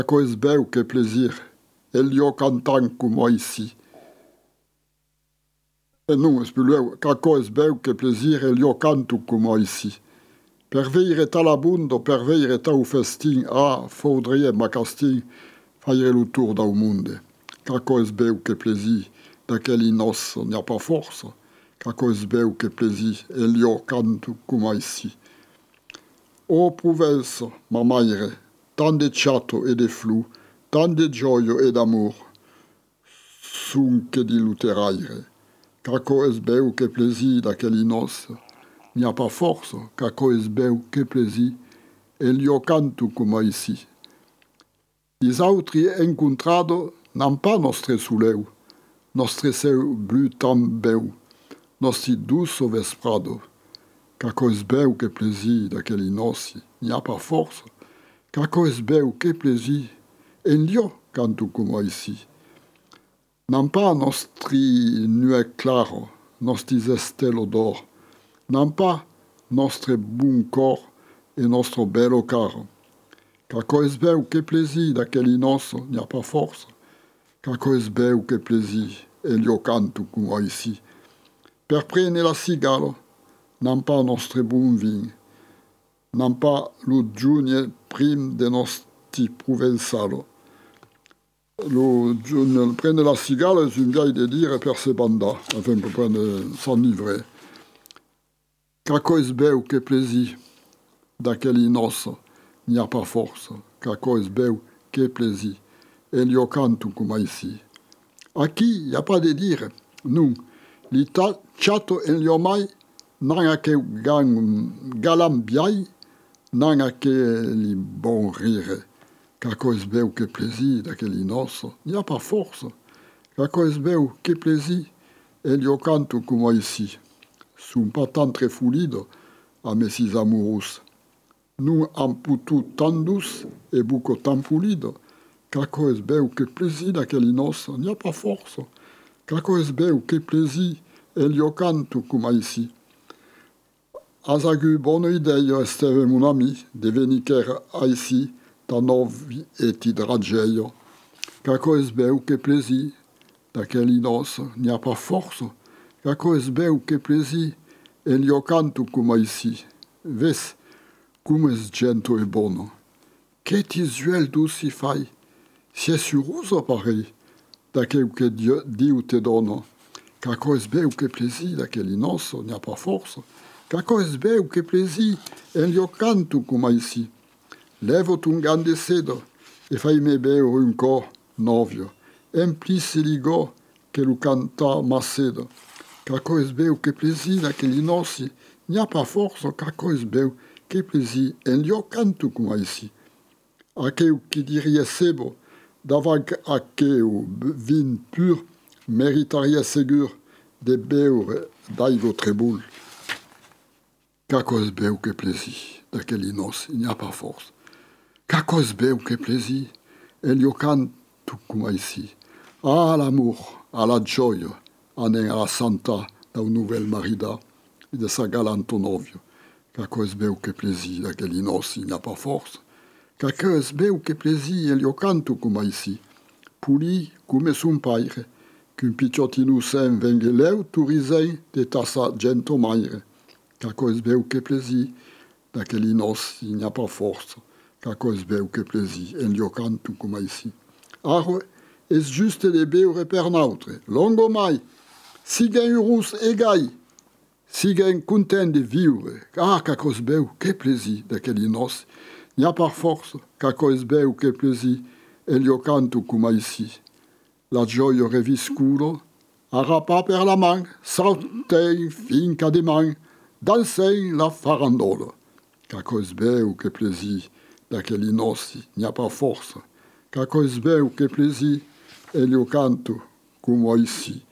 Caco beu, que plaisir. Elio cantan como ici. E non, espuleu, caco beu, que plaisir. Elio canto como ici. Per veire talabundo, per veire tau festin, faudrait ma casting, faire le tour dans le monde. Caco beu, que plaisir. Daquele noce, n'y a pas force. Caco beu, que plaisir. Elio canto como ici. O Provença, ma mère, tant de chato e de flou, tant de gioio e d'amour, sun che di luteraire. Caco beu, que plaisir daquele noce. N'y a pas force, caco beu, que plaisir. Elio canto como ici. Is autri encontrado n'han pas nostre souleu, nostre seu blu tan beu, nostri duso vesprado. Caco beu, que plaisir daquele noce. N'y a pas force. Caco beu, que plaisir. Elio canto como ici. N'han pas nostri nuet claro, nostri estelo d'or. N'han pas nostre bon cor e nostro bello caro. Caco beu, que plaisir daquele noce. N'y a pas force. Caco beu, que plaisir. Elio canto como ici. Per prene la cigalo, n'han pas nostre bon vin, n'han pas lo giugno prim de nostri provenzalo. Lo giugno prende la cigale, è un vieil de dire per se banda, enfin per prendre s'enivrer. Caco beu, que plaisir, daquele noce, n'y a pas force. Caco beu, que plaisir, elio canto como ici. Aqui, y a pas de dire, non, li chato elio mai, n'an che galam biai, n'an che li bon rire. Caco beu, que plaisir daquele noce, n'y a pas force. Caco beu, que plaisir, elio canto como ici. Sun pas tant très foulido a messis amourous. Nous am putu tan douce et buco tan pulido. Caco beu, que plaisir daquele noce, n'y a pas force. Caco beu, que plaisir, elio canto como ici. Azagu bonne idée, esteve mon ami, de veniker ici, ta novi et tidrageio. Caco beu, que plaisir, daquele noce, n'y a pas force. Caco beu, que plaisir, elio canto como ici. Ves, cum es gento e bono. Que tisuel douce fai, si è suruso pareil, daquele que Dieu te donne. Caco beu, que plaisir, daquele noce, n'y a pas force. Caco beu, que plaisir, elio canto como ici. Levo un grande cedo, e fai-me beu un cor novio. Emplice ligo, que lo canta macedo. Caco beu, que plaisir, daquele noce, n'y a pas force. Caco beu, que plaisir, elio canto como ici. Aqueu que diria sebo, davant aqueu vin pur, meritaria segur de beure d'aigo treboul. Caco beu, que plaisir, daquele noce, n'y a pas force. Caco beu, que plaisir, elio canto como ici. Ah, l'amour, à la gioia, anen a la santa da un nouvel marida e de sa galanto novio. Caco beu, que plaisir, daquele noce, n'y a pas force. Caco beu, que plaisir, elio canto como ici. Puli come sun paire, qu'un picciotino sen vengue leu turisei de tassa gento maire. Caco beu, que plaisir, daquele noce, n'y a pas force. Caco beu, que plaisir, elio canto como ici. Arre, es juste de beure per nautre, longo mai, siguen urus e gai, siguen content de vivre. Ah, caco beu, que plaisir, daquele noce, n'y a pas force. Caco beu, que plaisir, elio canto como ici. La gioia reviscuro, arrapa per la man, sautei finca de man, dansei la farandola. Caco beu, que plaisir, daquele noce, n'y a pas force. Caco beu, que plaisir, elio canto como ici.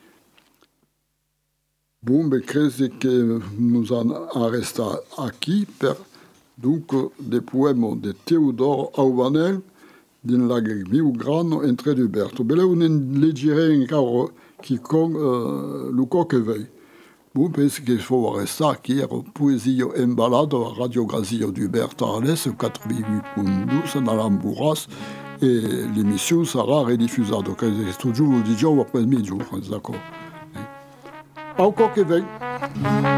Bom, crezi que nous en resta aqui per dunque de poèmes de Théodore Aubanel din lag miu grano entre Duberto. Bele unen leggere encara chicon luco che vei. Bom, penso che faut resta aqui era poesia emballado a Radio Grazia Duberto Arles, 88.12 na Lamburas, e l'émission sarà rediffusata, questo giorno di giorno après mezzo, d'accord. Au qualche vent.